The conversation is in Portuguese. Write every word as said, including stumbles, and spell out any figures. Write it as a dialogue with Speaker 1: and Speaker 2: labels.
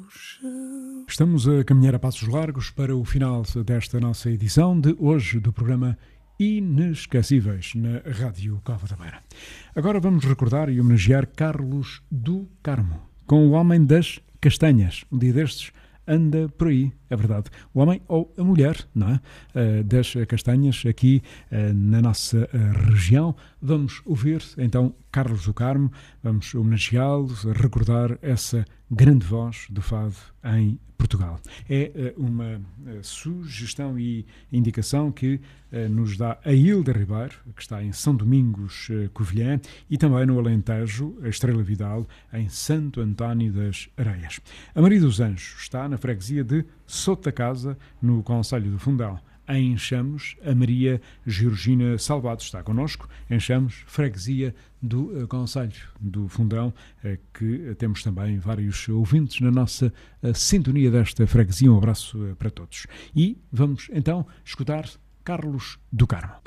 Speaker 1: Estamos a caminhar a passos largos para o final desta nossa edição de hoje do programa Inesquecíveis na Rádio Cova da Beira. Agora vamos recordar e homenagear Carlos do Carmo, com o homem das castanhas. Um dia destes anda por aí, é verdade. O homem ou a mulher, não é? Uh, das castanhas aqui uh, na nossa uh, região. Vamos ouvir então Carlos do Carmo, vamos homenageá-lo, recordar essa grande voz do fado em Portugal. É uh, uma uh, sugestão e indicação que uh, nos dá a Hilda Ribeiro, que está em São Domingos, uh, Covilhã, e também no Alentejo, a Estrela Vidal, em Santo António das Areias. A Maria dos Anjos está na freguesia de Soto da Casa, no concelho do Fundão. Em Enxamos, a Maria Georgina Salvado está connosco. Enxamos, freguesia do uh, concelho do Fundão, uh, que uh, temos também vários ouvintes na nossa uh, sintonia desta freguesia. Um abraço uh, para todos. E vamos então escutar Carlos do Carmo.